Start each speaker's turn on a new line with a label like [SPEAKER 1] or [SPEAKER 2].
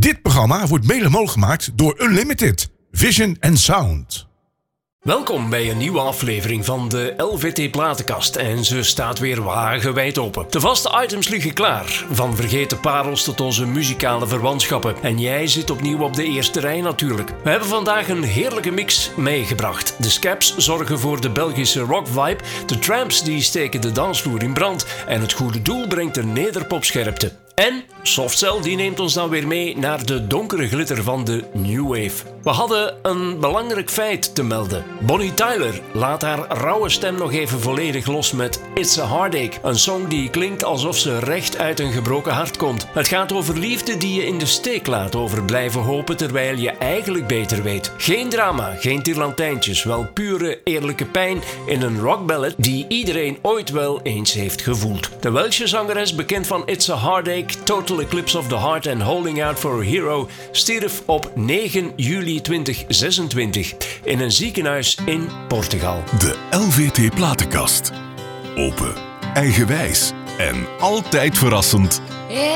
[SPEAKER 1] Dit programma wordt mede mogelijk gemaakt door Unlimited, Vision and Sound.
[SPEAKER 2] Welkom bij een nieuwe aflevering van de LVT Platenkast en ze staat weer wagenwijd open. De vaste items liggen klaar, van vergeten parels tot onze muzikale verwantschappen. En jij zit opnieuw op de eerste rij natuurlijk. We hebben vandaag een heerlijke mix meegebracht. De Scaps zorgen voor de Belgische rock vibe, de Tramps die steken de dansvloer in brand en het goede doel brengt de nederpopscherpte. En Softcell die neemt ons dan weer mee naar de donkere glitter van de New Wave. We hadden een belangrijk feit te melden. Bonnie Tyler laat haar rauwe stem nog even volledig los met It's a Heartache. Een song die klinkt alsof ze recht uit een gebroken hart komt. Het gaat over liefde die je in de steek laat, over blijven hopen terwijl je eigenlijk beter weet. Geen drama, geen tirlantijntjes, wel pure eerlijke pijn in een rockballad die iedereen ooit wel eens heeft gevoeld. De Welsche zangeres, bekend van It's a Heartache, Total Eclipse of the Heart en Holding Out for a Hero, stierf op 9 juli 2026 in een ziekenhuis in Portugal.
[SPEAKER 3] De LVT Platenkast. Open, eigenwijs en altijd verrassend